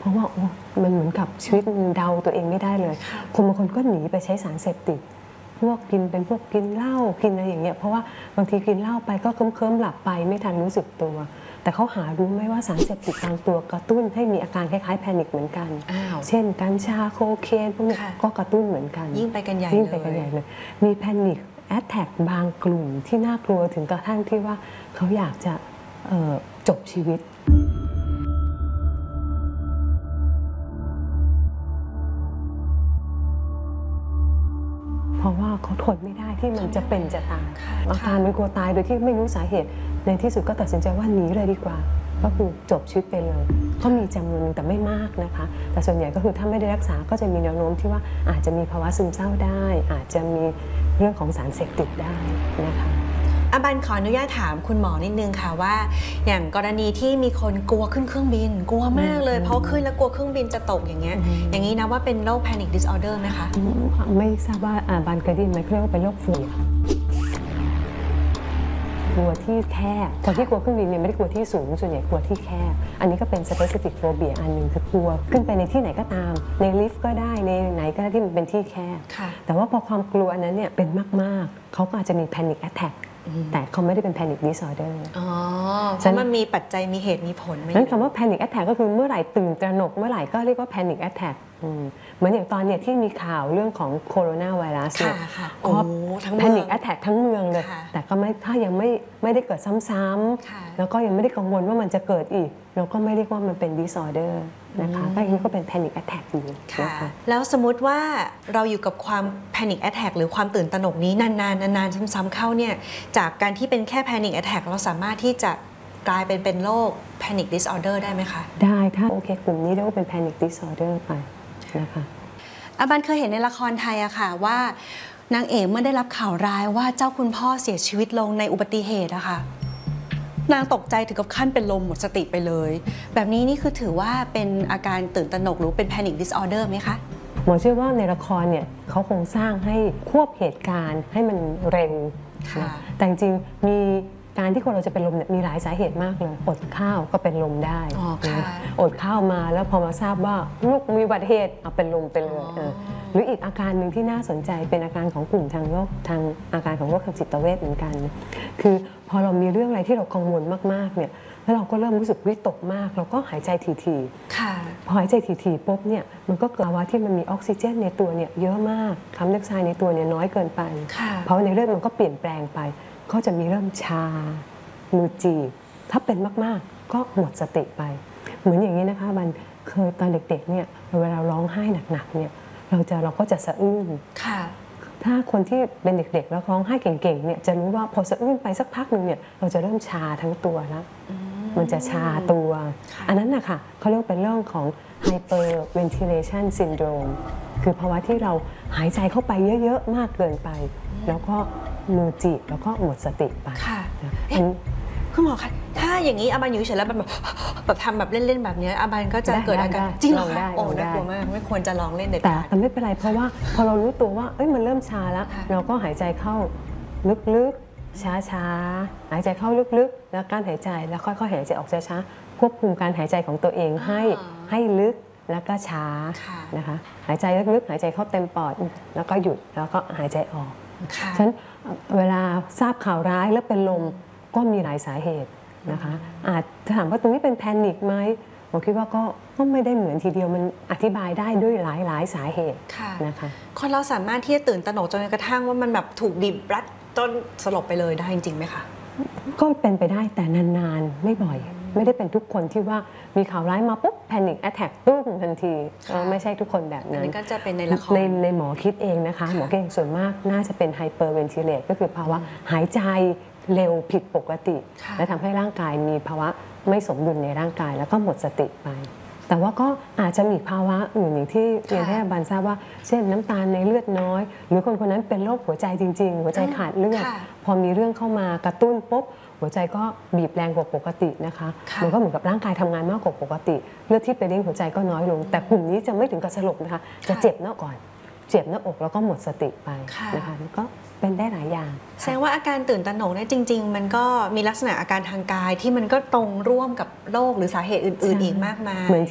ราะว่ามันเหมือนกับชีวิตมันเดาตัวเองไม่ได้เลยคนบางคนก็หนีไปใช้สารเสพติดพวกกินเหล้ากินอะไรอย่างเงี้ยเพราะว่าบางทีกินเหล้าไปก็เคลิ้มหลับไปไม่ทันรู้สึกตัวแต่เขาหารู้ไหมว่าสารเสพติดบางตัวกระตุ้นให้มีอาการคล้ายๆแพนิคเหมือนกันเช่นกัญชาโคเคนพวกนี้ก็กระตุ้นเหมือนกันยิ่งไปกันใหญ่เลยมีแพนิคแอทแทกบางกลุ่มที่น่ากลัวถึงกระทั่งที่ว่าเขาอยากจะจบชีวิตเพราะว่าเขาทนไม่ได้ที่มันจะเป็นจะตายอาการมันกลัวตายโดยที่ไม่รู้สาเหตุในที่สุดก็ตัดสินใจว่าหนีเลยดีกว่าก็คือจบชีวิตไปเลยก็มีจำนวนนึงแต่ไม่มากนะคะแต่ส่วนใหญ่ก็คือถ้าไม่ได้รักษาก็จะมีแนวโน้มที่ว่าอาจจะมีภาวะซึมเศร้าได้อาจจะมีเรื่องของสารเสพติดได้นะคะอาบันขออนุญาตถามคุณหมอนิดนึงค่ะว่าอย่างกรณีที่มีคนกลัวขึ้นเครื่องบินกลัวมากเลยเพราะขึ้นแล้วกลัวเครื่องบินจะตกอย่างเงี้ยอย่างนี้นะว่าเป็นโรค panic disorder ไหมคะไม่ทราบว่าอาบันเคยได้ยินไหมเรียกว่าเป็นโรคฟูกลัวที่แคบคนที่กลัวเครื่องบินเนี่ยไม่ได้กลัวที่สูงส่วนใหญ่กลัวที่แคบอันนี้ก็เป็น specific phobia อันหนึ่งคือกลัวขึ้นไปในที่ไหนก็ตามในลิฟต์ก็ได้ในไหนก็ได้ที่มันเป็นที่แคบแต่ว่าพอความกลัวอันนั้นเนี่ยเป็นมากๆเขาก็อาจจะมี panic attackแต่เขาไม่ได้เป็น panic disorder เพราะมันมีปัจจัยมีเหตุมีผลนั้นคำว่า panic attack ก็คือเมื่อไหร่ตื่นตระหนกเมื่อไหร่ก็เรียกว่า panic attack เหมือนอย่างตอนเนี่ยที่มีข่าวเรื่องของโคโรนาไวรัสเนี่ยก็แพนิคแอทแทกทั้งเมืองเลยแต่ก็ไม่ถ้ายังไม่ได้เกิดซ้ำๆแล้วก็ยังไม่ได้กังวลว่ามันจะเกิดอีกเราก็ไม่เรียกว่ามันเป็น disorder นะคะก็อย่างนี้ก็เป็น panic attack อยู่นะคะแล้วสมมติว่าเราอยู่กับความ panic attack หรือความตื่นตระหนกนี้นานๆซ้ำๆเข้าเนี่ยจากการที่เป็นแค่ panic attack เราสามารถที่จะกลายเป็นโรค panic disorder ได้ไหมคะได้ถ้าโอเคกลุ่มนี้เรียกว่าเป็น panic disorder ไปนะคะอาบันเคยเห็นในละครไทยอะค่ะว่านางเอกเมื่อได้รับข่าวร้ายว่าเจ้าคุณพ่อเสียชีวิตลงในอุบัติเหตุอะค่ะนางตกใจถึงกับขั้นเป็นลมหมดสติไปเลยแบบนี้นี่คือถือว่าเป็นอาการตื่นตระหนกหรือเป็น panic disorder ไหมคะหมอเชื่อว่าในละครเนี่ยเขาคงสร้างให้ควบเหตุการณ์ให้มันเร็วแต่จริงๆมีการที่คนเราจะเป็นลมเนี่ยมีหลายสาเหตุมากเลยอดข้าวก็เป็นลมได้อดข้าวมาแล้วพอมาทราบว่าลูกมีอุบัติเหตุเอาเป็นลมไปเลยหรืออีกอาการหนึ่งที่น่าสนใจเป็นอาการของกลุ่มทางโรคทางอาการของโรคทางจิตเวชเหมือนกันคือพอเรามีเรื่องอะไรที่เรากังวลมากๆเนี่ยแล้วเราก็เริ่มรู้สึกวิตกมากเราก็หายใจถี่ๆพอหายใจถี่ๆปุ๊บเนี่ยมันก็เกิดภาวะที่มันมีออกซิเจนในตัวเนี่ยเยอะมากคาร์บอนไดออกไซด์ในตัวเนี่ยน้อยเกินไปเพราะในเลือดมันก็เปลี่ยนแปลงไปก็จะมีเริ่มชามือจีบถ้าเป็นมากๆก็หมดสติไปเหมือนอย่างนี้นะคะมันเคยตอนเด็กๆเนี่ยเวลาร้องไห้หนักๆเนี่ยเราก็จะสะอื้นถ้าคนที่เป็นเด็กๆแล้วร้องไห้เก่งๆเนี่ยจะรู้ว่าพอสะอื้นไปสักพักหนึ่งเนี่ยเราจะเริ่มชาทั้งตัวแล้วมันจะชาตัวอันนั้นนะคะเขาเรียกเป็นเรื่องของ hyperventilation syndrome คือภาวะที่เราหายใจเข้าไปเยอะๆมากเกินไปแล้วก็มือจีบแล้วก็หมดสติไปคุณหมอคะถ้าอย่างนี้อาบันอยู่เฉยแล้วแบบทำแบบเล่นๆแบบนี้อาบันก็จะเกิดอาการจริงเหรอคะโอ้น่ากลัวมากไม่ควรจะลองเล่นเด็ดขาดแต่ไม่เป็นไรเพราะว่าพอเรารู้ตัวว่ามันเริ่มชาแล้วเราก็หายใจเข้าลึกๆช้าๆหายใจเข้าลึกๆแล้วการหายใจแล้วค่อยๆหายใจออกช้าๆควบคุมการหายใจของตัวเองให้ลึกแล้วก็ช้านะคะหายใจลึกๆหายใจเข้าเต็มปอดแล้วก็หยุดแล้วก็หายใจออกฉะนั้นเวลาทราบข่าวร้ายแล้วเป็นลมก็มีหลายสาเหตุนะคะอาจถามว่าตรงนี้เป็นแพนิคไหมผมคิดว่าก็ไม่ได้เหมือนทีเดียวมันอธิบายได้ด้วยหลายสาเหตุนะคะคนเราสามารถที่จะตื่นตระหนกจนกระทั่งว่ามันแบบถูกบีบรัดจนสลบไปเลยได้จริงๆไหมคะก็เป็นไปได้แต่นานๆไม่บ่อยไม่ได้เป็นทุกคนที่ว่ามีข่าวร้ายมาปุ๊บแพนิคแอทแทกตุ้มทันทีไม่ใช่ทุกคนแบบนั้นก็จะเป็นในละครในหมอคิดเองนะคะหมอเก่งส่วนมากน่าจะเป็นไฮเปอร์เวนทิเลตก็คือภาวะหายใจเร็วผิดปกติและทำให้ร่างกายมีภาวะไม่สมดุลในร่างกายแล้วก็หมดสติไปแต่ว่าก็อาจจะมีภาวะอื่นอย่างที่เรียนให้อาบันทราบว่าเช่นน้ำตาลในเลือดน้อยหรือคนนั้นเป็นโรคหัวใจจริงๆหัวใจขาดเลือดพอมีเรื่องเข้ามากระตุ้นปุ๊บหัวใจก็บีบแรงกว่าปกตินะคะมันก็เหมือนกับร่างกายทำงานมากกว่าปกติเลือดที่ไปเลี้ยงหัวใจก็น้อยลงแต่กลุ่มนี้จะไม่ถึงกับสลบนะคะจะเจ็บหน้าก่อนเจ็บหน้าอกแล้วก็หมดสติไปนะคะก็เป็นได้หลายอย่างแสดงว่าอาการตื่นตระหนกเนี่ยจริงๆมันก็มีลักษณะอาการทางกายที่มันก็ตรงร่วมกับโรคหรือสาเหตุอื่นๆอีกมากมาย